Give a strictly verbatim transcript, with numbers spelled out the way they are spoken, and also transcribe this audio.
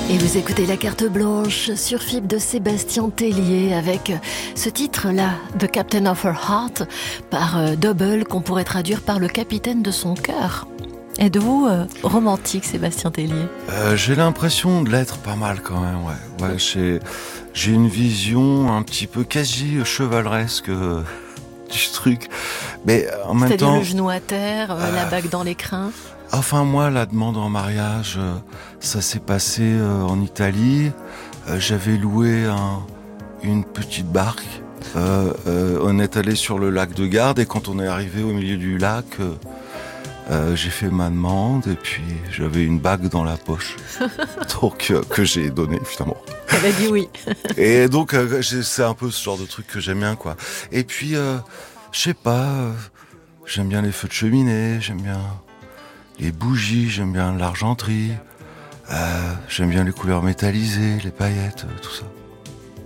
Et vous écoutez La Carte Blanche sur F I B de Sébastien Tellier avec ce titre-là, The Captain of Her Heart, par euh, Double, qu'on pourrait traduire par le capitaine de son cœur. Êtes-vous euh, romantique, Sébastien Tellier ? euh, J'ai l'impression de l'être pas mal quand même, ouais. ouais j'ai, j'ai une vision un petit peu quasi chevaleresque euh, du truc. Mais en même C'est-à-dire temps, le genou à terre, euh, la bague dans les crins. Enfin moi, la demande en mariage, euh, ça s'est passé euh, en Italie. Euh, j'avais loué un, une petite barque. Euh, euh, on est allé sur le lac de Garde et quand on est arrivé au milieu du lac, euh, euh, j'ai fait ma demande et puis j'avais une bague dans la poche, donc euh, que j'ai donnée finalement. Elle a dit oui. Et donc euh, c'est un peu ce genre de truc que j'aime bien, quoi. Et puis, euh, je sais pas, euh, j'aime bien les feux de cheminée, j'aime bien les bougies, j'aime bien l'argenterie, euh, j'aime bien les couleurs métallisées, les paillettes, euh, tout ça.